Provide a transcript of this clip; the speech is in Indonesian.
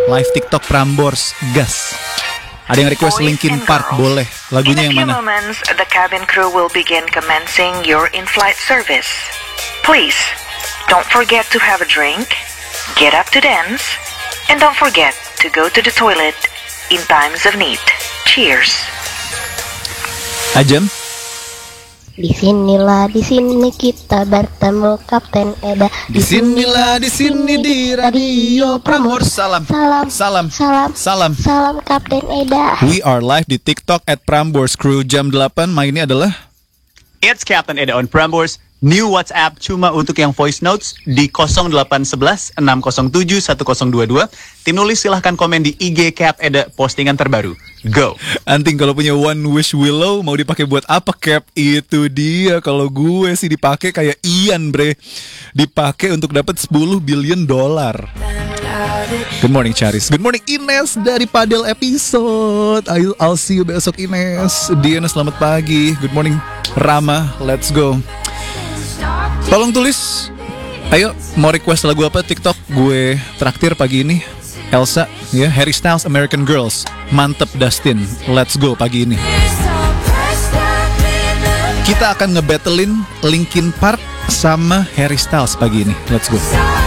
Live TikTok Prambors, gas. Ada yang request Linkin Park, boleh. Lagunya yang mana? In a few moments, the cabin crew will begin commencing your in-flight service. Please, don't forget to have a drink, get up to dance, and don't forget to go to the toilet in times of need. Cheers. Ajam? Disinilah di sini kita bertemu Kapten Eda. Disinilah di sini di Radio Prambors. Salam. Salam Kapten Eda. We are live di TikTok at Prambors Crew jam 8. Mainnya adalah It's Captain Eda on Prambors. New WhatsApp cuma untuk yang voice notes di 0811 607 1022. Tim nulis silahkan komen di IG Cap Eda postingan terbaru. Go. Anting kalau punya One Wish Willow mau dipakai buat apa, Cap? Itu dia. Kalau gue sih dipakai kayak Ian, bre. Dipakai untuk dapat $10 billion. Good morning, Charis. Good morning, Ines dari Padel episode. I'll see you besok, Ines. Diana, selamat pagi. Good morning, Rama. Let's go. Tolong tulis. Ayo, mau request lagu apa TikTok? Gue traktir pagi ini. Elsa, ya, Harry Styles, American Girls. Mantep, Dustin. Let's go pagi ini. Kita akan ngebattlein Linkin Park sama Harry Styles pagi ini. Let's go.